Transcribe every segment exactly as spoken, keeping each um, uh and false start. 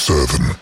sieben.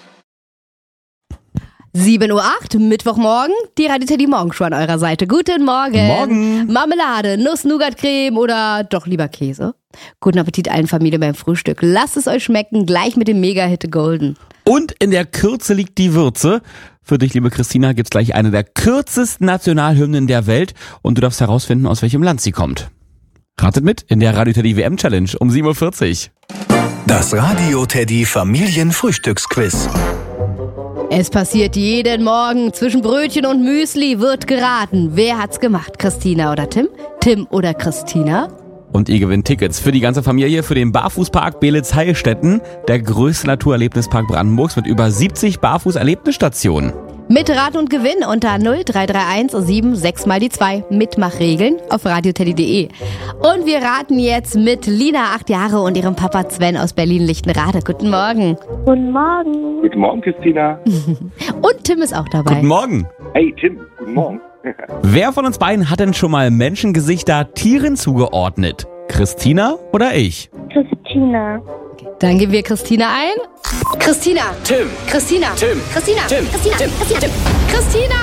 sieben Uhr acht, Mittwochmorgen, die Radio Teddy Morgenshow an eurer Seite. Guten Morgen. Morgen. Marmelade, Nuss-Nougat-Creme oder doch lieber Käse? Guten Appetit allen Familien beim Frühstück. Lasst es euch schmecken, gleich mit dem Mega-Hit Golden. Und in der Kürze liegt die Würze. Für dich, liebe Christina, gibt's gleich eine der kürzesten Nationalhymnen der Welt und du darfst herausfinden, aus welchem Land sie kommt. Ratet mit in der Radio Teddy W M Challenge um sieben Uhr vierzig. Das Radio Teddy Familienfrühstücksquiz. Es passiert jeden Morgen. Zwischen Brötchen und Müsli wird geraten. Wer hat's gemacht? Christina oder Tim? Tim oder Christina? Und ihr gewinnt Tickets für die ganze Familie für den Barfußpark Beelitz-Heilstätten, der größte Naturerlebnispark Brandenburgs mit über siebzig Barfuß-Erlebnisstationen. Mitraten und Gewinn unter null drei drei eins sieben sechs mal die zwei. Mitmachregeln auf radioteddy punkt de. Und wir raten jetzt mit Lina, acht Jahre, und ihrem Papa Sven aus Berlin-Lichtenrade. Guten Morgen. Guten Morgen. Guten Morgen, Christina. Und Tim ist auch dabei. Guten Morgen. Hey, Tim, guten Morgen. Wer von uns beiden hat denn schon mal Menschengesichter Tieren zugeordnet? Christina oder ich? Christina. Dann geben wir Christina ein. Christina. Tim. Christina. Tim. Christina. Tim. Christina. Tim. Christina. Tim. Christina.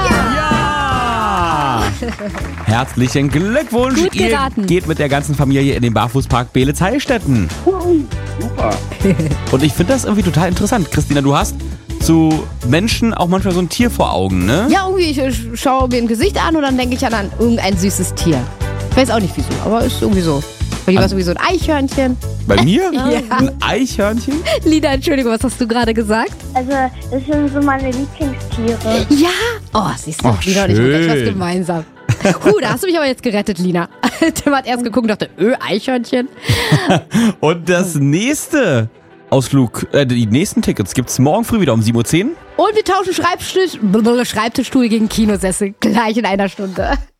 Ja! Herzlichen Glückwunsch. Gut Ihr geraten. geht mit der ganzen Familie in den Barfußpark Beelitz-Heilstätten. Super. Und ich finde das irgendwie total interessant. Christina, du hast zu Menschen auch manchmal so ein Tier vor Augen, ne? Ja, irgendwie, ich, ich schaue mir ein Gesicht an und dann denke ich an, an irgendein süßes Tier. Ich weiß auch nicht wieso, aber ist irgendwie so. Bei dir war es irgendwie so ein Eichhörnchen. Bei mir? Ja. Ein Eichhörnchen? Lina, Entschuldigung, was hast du gerade gesagt? Also, das sind so meine Lieblingstiere. Ja. Oh, siehst du, Ach, Lina und ich haben gleich was schön. gemeinsam. Puh, da hast du mich aber jetzt gerettet, Lina. Tim hat erst geguckt und dachte, öh, Eichhörnchen. Und das nächste Ausflug, äh, die nächsten Tickets gibt's morgen früh wieder um sieben Uhr zehn. Und wir tauschen Schreibtisch, Schreibtischstuhl gegen Kinosessel. Gleich in einer Stunde.